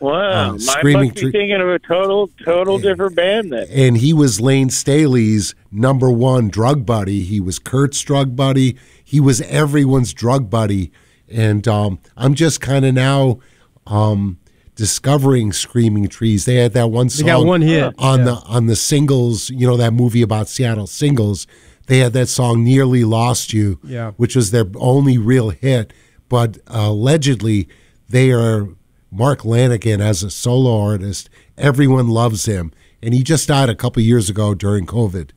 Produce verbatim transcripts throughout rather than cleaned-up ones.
Wow, Uh, I Screaming must be Tree- thinking of a total, total different band then. And he was Lane Staley's number one drug buddy. He was Kurt's drug buddy. He was everyone's drug buddy. And um, I'm just kind of now um, discovering Screaming Trees. They had that one song They got one hit on yeah. the on the Singles. You know that movie about Seattle Singles. They had that song "Nearly Lost You," yeah. which was their only real hit. But uh, allegedly, they are Mark Lanegan as a solo artist. Everyone loves him, and he just died a couple years ago during COVID.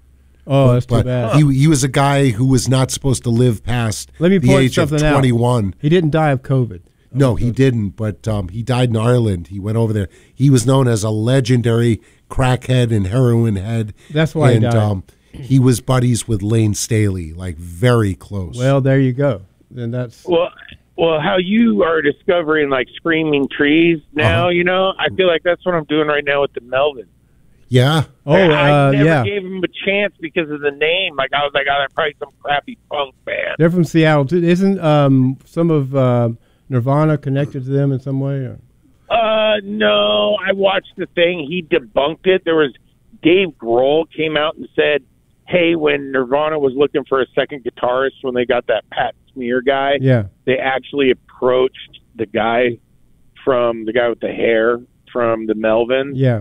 Oh, that's but too bad. He he was a guy who was not supposed to live past Let me the point age of something out. twenty-one. He didn't die of COVID. No, he didn't. But um, he died in Ireland. He went over there. He was known as a legendary crackhead and heroin head. That's why and, he died. Um, he was buddies with Lane Staley, like very close. Well, there you go. Then that's Well, well, how you are discovering like Screaming Trees now, Uh-huh. you know, I feel like that's what I'm doing right now with the Melvin. yeah. oh I, I uh, never yeah. gave him a chance because of the name. Like I was like, oh, they're probably some crappy punk band. They're from Seattle too. Isn't um, some of uh, Nirvana connected to them in some way? Or? Uh, no, I watched the thing. He debunked it. There was Dave Grohl came out and said, hey, when Nirvana was looking for a second guitarist when they got that Pat Smear guy, Yeah. they actually approached the guy from the guy with the hair from the Melvin. Yeah.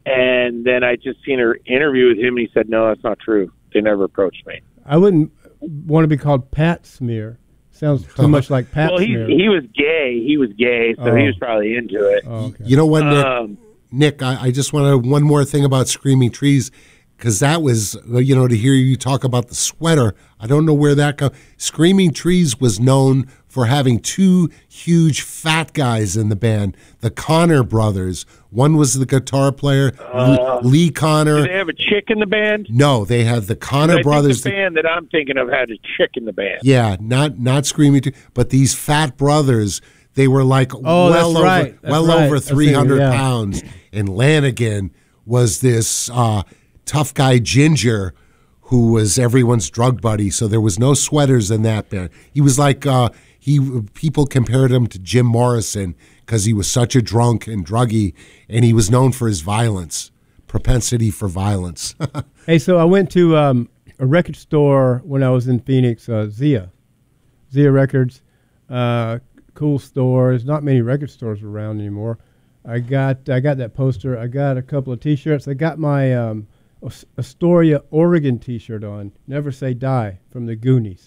And then I just seen her interview with him, and he said, no, that's not true. They never approached me. I wouldn't want to be called Pat Smear. Sounds too much like Pat Well, he Smear. he was gay. He was gay, so Oh. he was probably into it. Oh, okay. You know what, Nick? Um, Nick, I, I just wanted one more thing about Screaming Trees, because that was, you know, to hear you talk about the sweater. I don't know where that comes. Screaming Trees was known for having two huge fat guys in the band, the Connor brothers. One was the guitar player, Uh, Lee Connor. do they have a chick in the band? No, they had the 'Cause Connor I brothers. think the band that I'm thinking of had a chick in the band. Yeah, not not Screaming Trees, but these fat brothers. They were like Oh, well that's over right. That's well right. over That's it, three hundred yeah. pounds, and Lanigan was this uh, tough guy Ginger, who was everyone's drug buddy. So there was no sweaters in that band. He was like uh, he. People compared him to Jim Morrison because he was such a drunk and druggy, and he was known for his violence, propensity for violence. Hey, so I went to um, a record store when I was in Phoenix, uh, Zia, Zia Records, uh, cool store. There's not many record stores around anymore. I got I got that poster. I got a couple of T-shirts. I got my um, As- Astoria, Oregon T-shirt on. Never Say Die from the Goonies.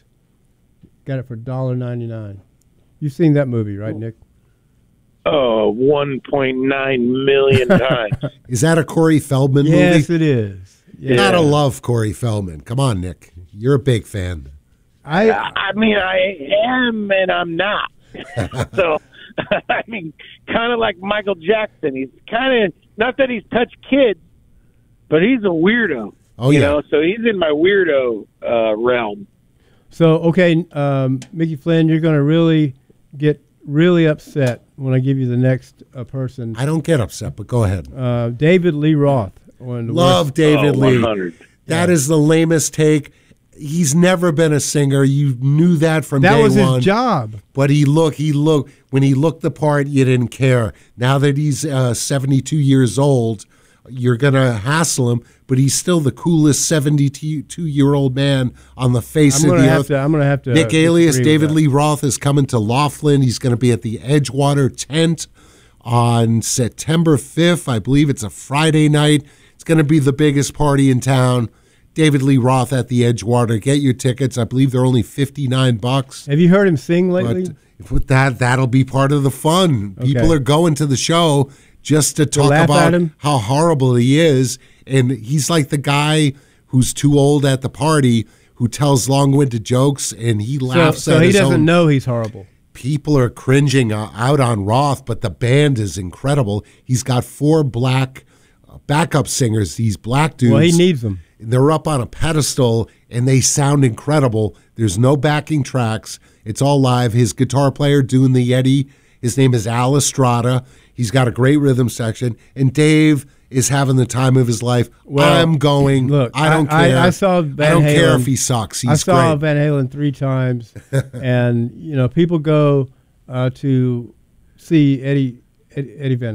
Got it for one dollar ninety-nine. You've seen that movie, right, Nick? Oh, one point nine million times. Is that a Corey Feldman Yes, movie? it is. Yeah. Gotta love Corey Feldman. Come on, Nick. You're a big fan. I I mean, I am and I'm not. So, I mean, kind of like Michael Jackson. He's kind of, not that he's touched kids, but he's a weirdo. Oh, you yeah. know, so he's in my weirdo uh, realm. So, okay, um, Mickey Flynn, you're going to really get really upset when I give you the next uh, person. I don't get upset, but go ahead. Uh, David Lee Roth. One of the Love worst- David oh, Lee. one hundred. That is the lamest take. He's never been a singer. You knew that from That day was one. his job. But he looked, he looked, when he looked the part, you didn't care. Now that he's uh, seventy-two years old, you're going to hassle him, but he's still the coolest seventy-two-year-old man on the face I'm of going the to have earth. to. I'm going to have to. Nick Alias, disagree with David that. Lee Roth is coming to Laughlin. He's going to be at the Edgewater Tent on September fifth. I believe it's a Friday night. It's going to be the biggest party in town. David Lee Roth at the Edgewater. Get your tickets. I believe they're only fifty-nine bucks. Have you heard him sing lately? But with that, that'll be part of the fun. Okay. People are going to the show just to talk laugh about at him? how horrible he is. And he's like the guy who's too old at the party who tells long-winded jokes, and he so laughs so at he his doesn't own. know he's horrible. People are cringing uh, out on Roth, but the band is incredible. He's got four black uh, backup singers, these black dudes. Well, he needs them. They're up on a pedestal, and they sound incredible. There's no backing tracks. It's all live. His guitar player doing the Yeti, his name is Al Estrada. He's got a great rhythm section. And Dave is having the time of his life. Well, I'm going. Look, I don't I, care. I, I saw I Van don't Halen. care if he sucks. He's I saw great. Van Halen three times, and you know people go uh, to see Eddie Eddie, Eddie Van